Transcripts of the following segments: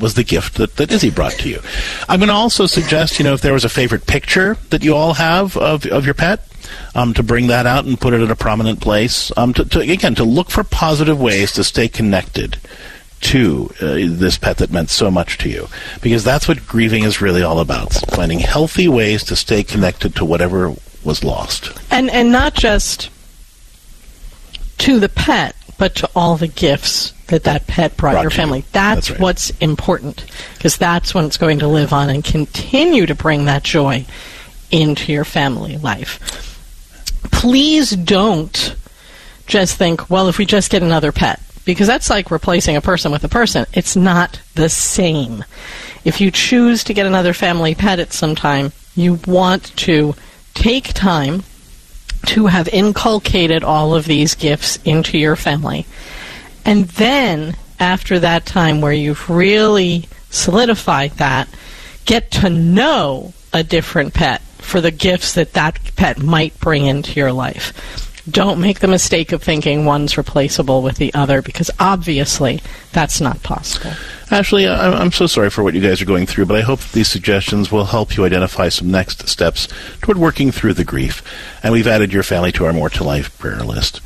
was the gift that Izzy brought to you. I'm going to also suggest, if there was a favorite picture that you all have of your pet, to bring that out and put it in a prominent place. To look for positive ways to stay connected to this pet that meant so much to you. Because that's what grieving is really all about, finding healthy ways to stay connected to whatever was lost. And not just to the pet, but to all the gifts that pet brought your family. That's right. What's important, because that's when it's going to live on and continue to bring that joy into your family life. Please don't just think, well, if we just get another pet, because that's like replacing a person with a person. It's not the same. If you choose to get another family pet at some time, you want to take time to have inculcated all of these gifts into your family. And then, after that time where you've really solidified that, get to know a different pet for the gifts that pet might bring into your life. Don't make the mistake of thinking one's replaceable with the other, because obviously that's not possible. Ashley, I'm so sorry for what you guys are going through, but I hope these suggestions will help you identify some next steps toward working through the grief. And we've added your family to our More to Life prayer list.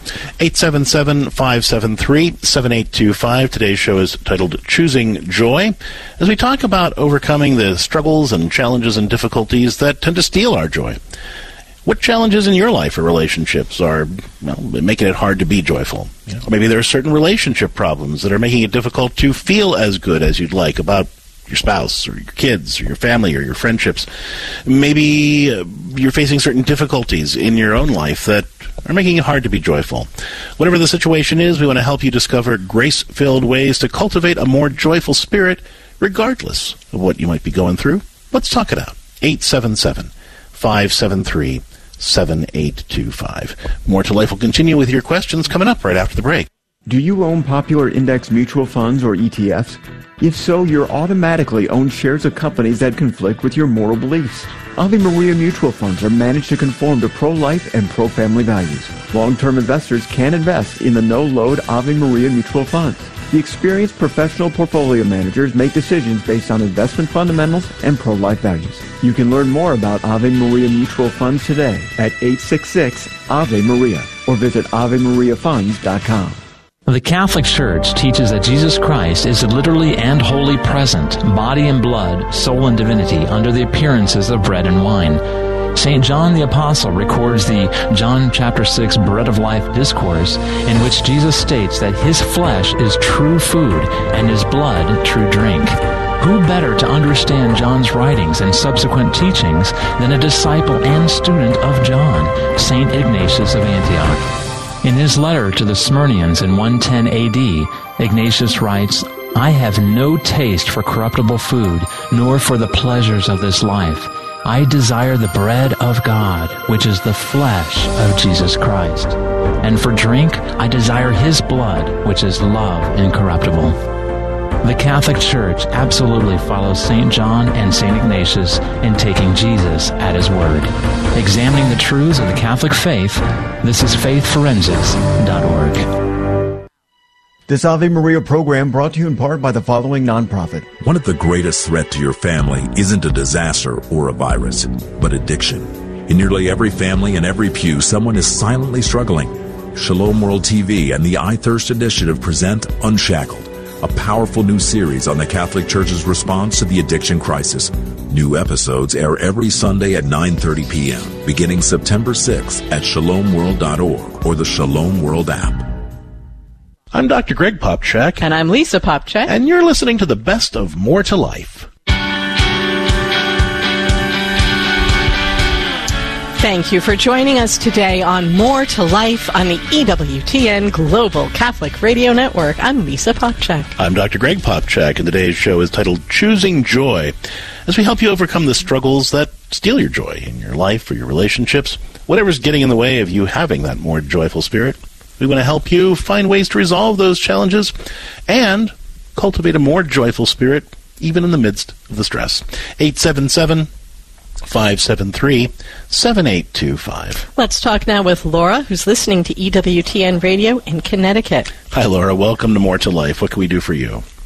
877-573-7825. Today's show is titled Choosing Joy, as we talk about overcoming the struggles and challenges and difficulties that tend to steal our joy. What challenges in your life or relationships are making it hard to be joyful? Or maybe there are certain relationship problems that are making it difficult to feel as good as you'd like about your spouse or your kids or your family or your friendships. Maybe you're facing certain difficulties in your own life that are making it hard to be joyful. Whatever the situation is, we want to help you discover grace-filled ways to cultivate a more joyful spirit regardless of what you might be going through. Let's talk it out. 877-573-7825. More to Life will continue with your questions coming up right after the break. Do you own popular index mutual funds or ETFs? If so, you're automatically owned shares of companies that conflict with your moral beliefs. Ave Maria mutual funds are managed to conform to pro-life and pro-family values. Long-term investors can invest in the no-load Ave Maria mutual funds. The experienced professional portfolio managers make decisions based on investment fundamentals and pro-life values. You can learn more about Ave Maria mutual funds today at 866-AVE-MARIA or visit AveMariaFunds.com. The Catholic Church teaches that Jesus Christ is literally and wholly present, body and blood, soul and divinity, under the appearances of bread and wine. St. John the Apostle records the John chapter 6 Bread of Life discourse, in which Jesus states that his flesh is true food and his blood true drink. Who better to understand John's writings and subsequent teachings than a disciple and student of John, St. Ignatius of Antioch? In his letter to the Smyrnians in 110 A.D., Ignatius writes, "I have no taste for corruptible food, nor for the pleasures of this life. I desire the bread of God, which is the flesh of Jesus Christ. And for drink, I desire his blood, which is love incorruptible." The Catholic Church absolutely follows St. John and St. Ignatius in taking Jesus at his word. Examining the truths of the Catholic faith, this is faithforensics.org. This Ave Maria program brought to you in part by the following nonprofit. One of the greatest threats to your family isn't a disaster or a virus, but addiction. In nearly every family and every pew, someone is silently struggling. Shalom World TV and the I Thirst Initiative present Unshackled, a powerful new series on the Catholic Church's response to the addiction crisis. New episodes air every Sunday at 9:30 p.m., beginning September 6th at shalomworld.org or the Shalom World app. I'm Dr. Greg Popcak. And I'm Lisa Popcak. And you're listening to the best of More to Life. Thank you for joining us today on More to Life on the EWTN Global Catholic Radio Network. I'm Lisa Popcak. I'm Dr. Greg Popcak, and today's show is titled Choosing Joy, as we help you overcome the struggles that steal your joy in your life or your relationships, whatever's getting in the way of you having that more joyful spirit. We want to help you find ways to resolve those challenges and cultivate a more joyful spirit, even in the midst of the stress. 877-573-7825. Let's talk now with Laura, who's listening to EWTN Radio in Connecticut. Hi, Laura. Welcome to More to Life. What can we do for you?